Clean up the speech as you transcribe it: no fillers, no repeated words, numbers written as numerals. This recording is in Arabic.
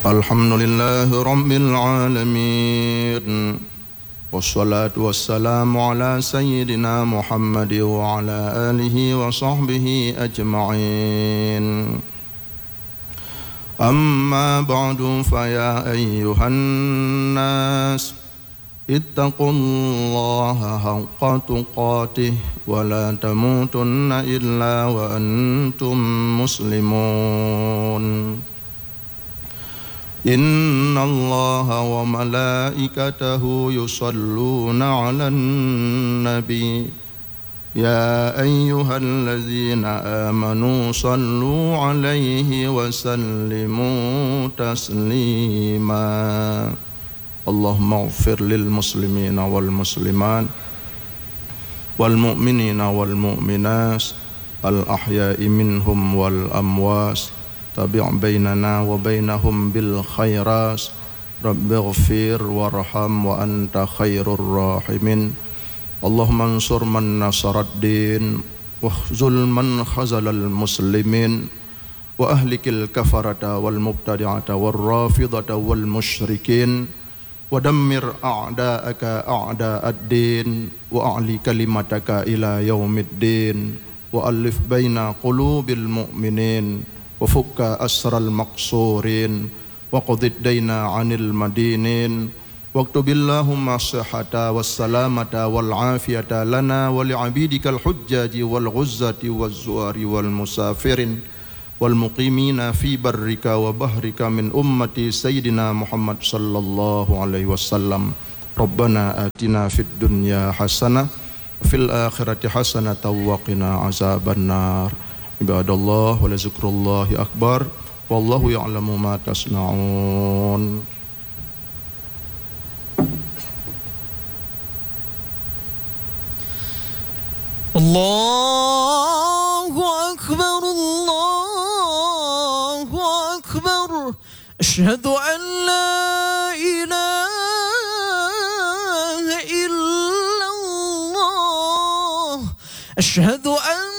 الحمد لله رب العالمين والصلاة والسلام على سيدنا محمد وعلى آله وصحبه أجمعين أما بعد فيا أيها الناس اتقوا الله حق تقاته ولا تموتن إلا وأنتم مسلمون إن الله وملائكته يصلون على النبي يا أيها الذين آمنوا صلوا عليه وسلموا تسليما اللهم اغفر للمسلمين والمسلمات والمؤمنين والمؤمنات الأحياء منهم والأموات تابع بيننا وبينهم بالخيرات رب اغفر وارحم وأنت خير الراحمين اللهم انصر من نصر الدين واخذل من خذل المسلمين وأهلك الكفرة والمبتدعة والرافضة والمشركين ودمر أعداءك أعداء الدين وأعلي كلمتك إلى يوم الدين وألف بين قلوب المؤمنين وفك أسر المقصورين وقض الدين عن المدينين واكتب اللهم الصحة والسلامة والعافية لنا ولعبيدك الحجاج والغزة والزوار والمسافرين والمقيمين في برك وبحرك من أمة سيدنا محمد صلى الله عليه وسلم ربنا آتنا في الدنيا حسنة وفي الآخرة حسنة وقنا عذاب النار عباد الله ولذكر الله أكبر والله يعلم ما تصنعون الله أكبر الله أكبر أشهد أن لا إله إلا الله أشهد أن